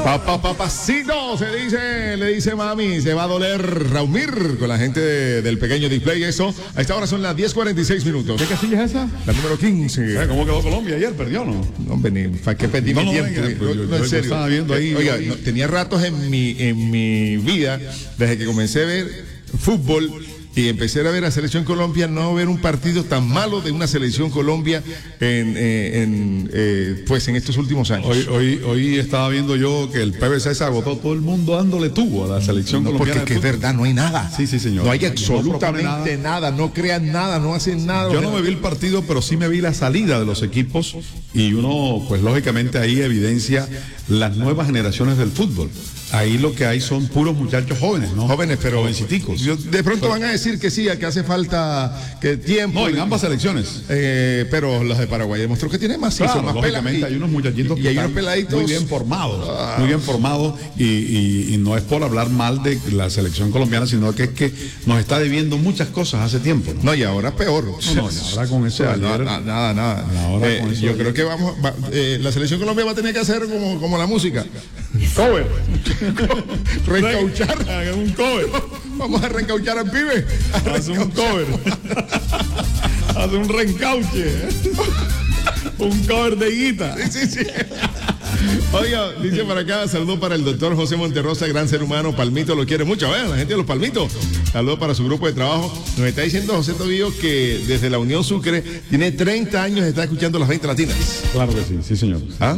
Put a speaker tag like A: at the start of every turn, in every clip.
A: Papacito, le dice mami, se va a doler Raumir con la gente del pequeño display. Eso, a esta hora son las 10:46 minutos.
B: ¿Qué casilla es esa?
A: La número 15.
B: ¿Cómo quedó Colombia ayer? ¿Perdió no?
A: No, vení, que perdí mi tiempo.
B: Yo
A: en serio.
B: estaba viendo ahí.
A: Oiga, tenía ratos en mi vida, desde que comencé a ver fútbol y empecé a ver a Selección Colombia, no ver un partido tan malo de una Selección Colombia en estos últimos años.
B: Hoy estaba viendo yo que el PVC se agotó, todo el mundo dándole tubo a la Selección Colombiana.
A: Porque es verdad, no hay nada.
B: Sí, señor.
A: No hay absolutamente nada, no crean nada, no hacen nada.
B: Yo no me vi el partido, pero sí me vi la salida de los equipos y uno, pues lógicamente ahí evidencia las nuevas generaciones del fútbol. Ahí lo que hay son puros muchachos jóvenes, ¿no?
A: Jóvenes, pero
B: jovenciticos.
A: De pronto van a decir que sí, que hace falta que tiempo.
B: No, en ambas selecciones.
A: Pero los de Paraguay demostró que tiene más,
B: claro,
A: son más
B: lógicamente hay unos muchachitos
A: y hay unos peladitos
B: muy bien formados y no es por hablar mal de la selección colombiana, sino que es que nos está debiendo muchas cosas hace tiempo.
A: No, y ahora peor.
B: No, ahora con eso
A: nada. Yo creo que la selección Colombia va a tener que hacer como la música.
B: Cover.
A: Recauchar.
B: Un cover.
A: Vamos a recauchar al pibe.
B: Hace un cover. Hace un reencauche. Un cover de guita.
A: Sí. Oiga, dice para acá, saludo para el doctor José Monterrosa, gran ser humano, Palmito lo quiere mucho, vean, la gente de los Palmitos, saludo para su grupo de trabajo. Nos está diciendo José Tobío que desde la Unión Sucre tiene 30 años, está escuchando las 20 latinas.
B: Claro que sí señor.
A: ¿Ah?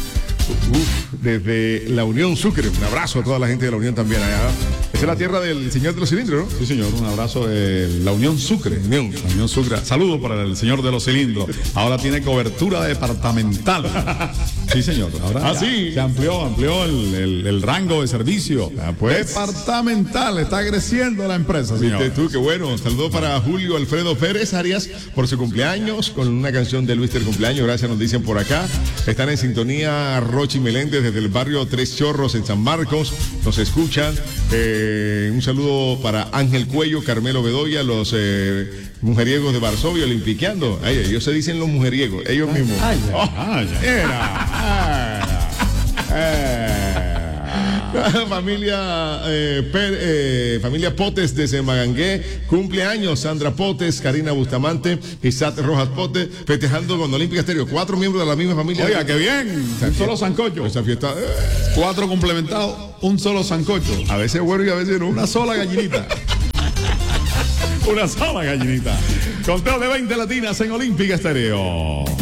A: Desde la Unión Sucre, un abrazo a toda la gente de la Unión también allá. Esa es la tierra del señor de los cilindros, ¿no?
B: Sí, señor, un abrazo de la Unión Sucre. La Unión Sucre. Saludo para el señor de los cilindros. Ahora tiene cobertura departamental. Sí, señor. Ahora
A: sí.
B: Se amplió el rango de servicio.
A: Pues.
B: Departamental. Está creciendo la empresa, señor.
A: Viste tú, qué bueno. Saludo para Julio Alfredo Pérez Arias por su cumpleaños, con una canción de Luis del cumpleaños. Gracias, nos dicen por acá. Están en sintonía Rochi Meléndez desde el barrio Tres Chorros en San Marcos. Nos escuchan. Un saludo para Ángel Cuello, Carmelo Bedoya, los mujeriegos de Varsovia, Olimpiqueando. Ellos se dicen los mujeriegos, ellos mismos. Familia Potes de Semagangué, cumpleaños Sandra Potes, Karina Bustamante, Isaac Rojas Potes, festejando con Olímpica Estéreo, 4 miembros de la misma familia.
B: Oiga, qué bien, un solo sancocho.
A: Esa fiesta,
B: 4 complementados, un solo sancocho.
A: A veces bueno y a veces no.
B: Una sola gallinita. Una sola gallinita. Conteo de 20 latinas en Olímpica Estéreo.